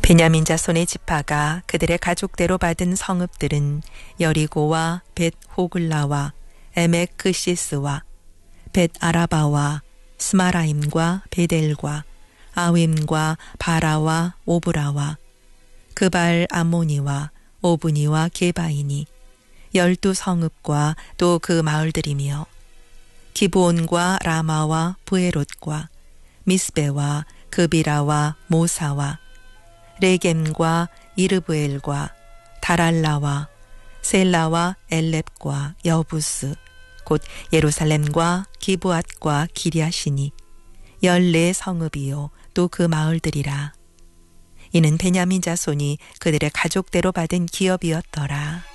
베냐민 자손의 지파가 그들의 가족대로 받은 성읍들은 여리고와 벳 호글라와 에멕 그시스와 벳 아라바와 스마라임과 베델과 아윰과 바라와 오브라와 그발 아모니와 오브니와 게바이니 12성읍과 또 그 마을들이며 기브온과 라마와 부에롯과 미스베와 그비라와 모사와 레겜과 이르브엘과 다랄라와 셀라와 엘렙과 여부스 곧 예루살렘과 기브앗과 기리아시니 14성읍이요 또 그 마을들이라. 이는 베냐민 자손이 그들의 가족대로 받은 기업이었더라.